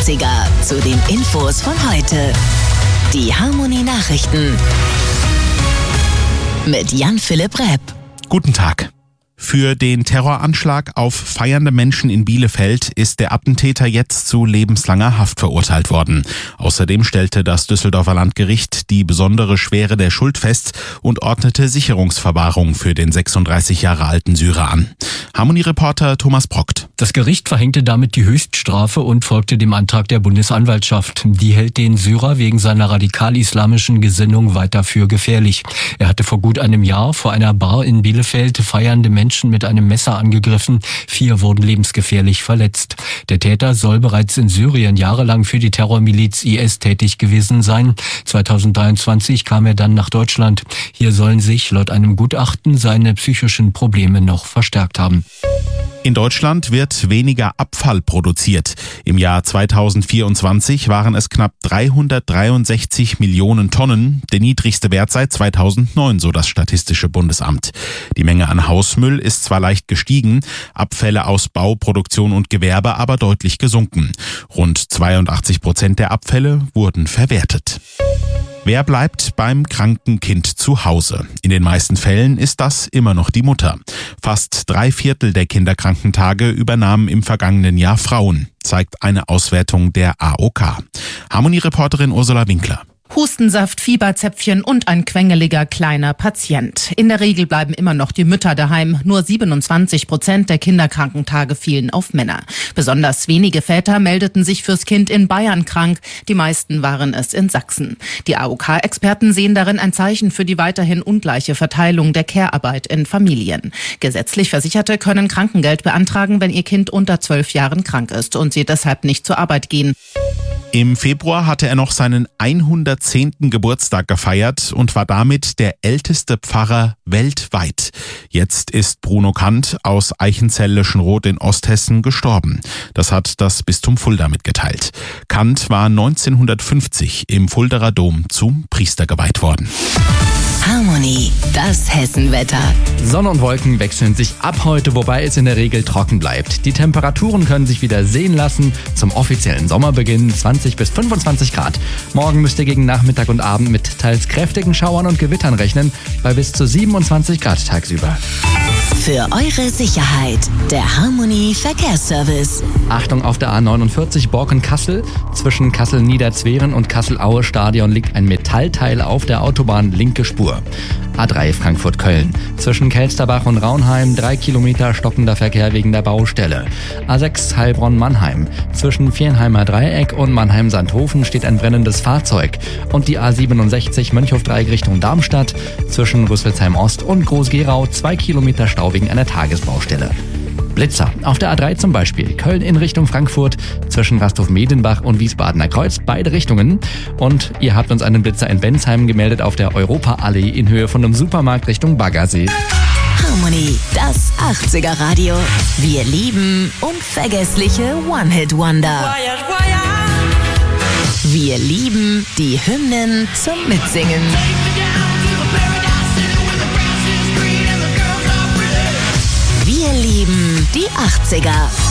80er zu den Infos von heute. Die Harmony Nachrichten mit Jan-Philipp Repp. Guten Tag. Für den Terroranschlag auf feiernde Menschen in Bielefeld ist der Attentäter jetzt zu lebenslanger Haft verurteilt worden. Außerdem stellte das Düsseldorfer Landgericht die besondere Schwere der Schuld fest und ordnete Sicherungsverwahrung für den 36 Jahre alten Syrer an. Harmony-Reporter Thomas Brockt. Das Gericht verhängte damit die Höchststrafe und folgte dem Antrag der Bundesanwaltschaft. Die hält den Syrer wegen seiner radikal-islamischen Gesinnung weiter für gefährlich. Er hatte vor gut einem Jahr vor einer Bar in Bielefeld feiernde Menschen mit einem Messer angegriffen. 4 wurden lebensgefährlich verletzt. Der Täter soll bereits in Syrien jahrelang für die Terrormiliz IS tätig gewesen sein. 2023 kam er dann nach Deutschland. Hier sollen sich laut einem Gutachten seine psychischen Probleme noch verstärkt haben. In Deutschland wird weniger Abfall produziert. Im Jahr 2024 waren es knapp 363 Millionen Tonnen, der niedrigste Wert seit 2009, so das Statistische Bundesamt. Die Menge an Hausmüll ist zwar leicht gestiegen, Abfälle aus Bau, Produktion und Gewerbe aber deutlich gesunken. Rund 82% der Abfälle wurden verwertet. Wer bleibt beim kranken Kind zu Hause? In den meisten Fällen ist das immer noch die Mutter. Fast 3/4 der Kinderkrankentage übernahmen im vergangenen Jahr Frauen, zeigt eine Auswertung der AOK. Harmony-Reporterin Ursula Winkler. Hustensaft, Fieberzäpfchen und ein quengeliger kleiner Patient. In der Regel bleiben immer noch die Mütter daheim. Nur 27% der Kinderkrankentage fielen auf Männer. Besonders wenige Väter meldeten sich fürs Kind in Bayern krank. Die meisten waren es in Sachsen. Die AOK-Experten sehen darin ein Zeichen für die weiterhin ungleiche Verteilung der Care-Arbeit in Familien. Gesetzlich Versicherte können Krankengeld beantragen, wenn ihr Kind unter 12 Jahren krank ist und sie deshalb nicht zur Arbeit gehen. Im Februar hatte er noch seinen 110. Geburtstag gefeiert und war damit der älteste Pfarrer weltweit. Jetzt ist Bruno Kant aus Eichenzell-Löschenroth in Osthessen gestorben. Das hat das Bistum Fulda mitgeteilt. Kant war 1950 im Fuldaer Dom zum Priester geweiht worden. Harmony, das Hessenwetter. Sonne und Wolken wechseln sich ab heute, wobei es in der Regel trocken bleibt. Die Temperaturen können sich wieder sehen lassen. Zum offiziellen Sommerbeginn 20 bis 25 Grad. Morgen müsst ihr gegen Nachmittag und Abend mit teils kräftigen Schauern und Gewittern rechnen, bei bis zu 27 Grad tagsüber. Für eure Sicherheit, der Harmony Verkehrsservice. Achtung, auf der A49 Borken-Kassel. Zwischen Kassel-Niederzweren und Kassel-Aue-Stadion liegt ein Metallteil auf der Autobahn, linke Spur. A3 Frankfurt-Köln. Zwischen Kelsterbach und Raunheim 3 Kilometer stockender Verkehr wegen der Baustelle. A6 Heilbronn-Mannheim. Zwischen Viernheimer Dreieck und Mannheim-Sandhofen steht ein brennendes Fahrzeug. Und die A67 Mönchhof-Dreieck Richtung Darmstadt. Zwischen Rüsselsheim-Ost und Groß-Gerau 2 Kilometer Stau wegen einer Tagesbaustelle. Blitzer. Auf der A3 zum Beispiel. Köln in Richtung Frankfurt, zwischen Rasthof-Medenbach und Wiesbadener Kreuz, beide Richtungen. Und ihr habt uns einen Blitzer in Bensheim gemeldet auf der Europaallee in Höhe von einem Supermarkt Richtung Baggersee. Harmony, das 80er Radio. Wir lieben unvergessliche One-Hit-Wonder. Wir lieben die Hymnen zum Mitsingen. Wir lieben die 80er.